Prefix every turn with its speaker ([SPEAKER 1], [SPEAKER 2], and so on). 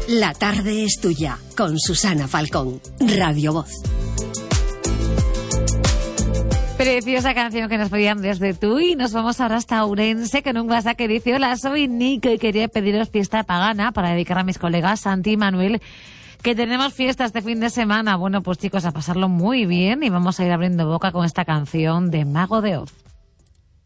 [SPEAKER 1] La tarde es tuya, con Susana Falcón, Radio Voz.
[SPEAKER 2] Preciosa canción que nos pedían desde Tui. Nos vamos ahora hasta Ourense, que en un WhatsApp que dice: hola, soy Nico y quería pediros fiesta pagana para dedicar a mis colegas Santi y Manuel, que tenemos fiesta este fin de semana. Bueno, pues chicos, a pasarlo muy bien y vamos a ir abriendo boca con esta canción de Mago de Oz.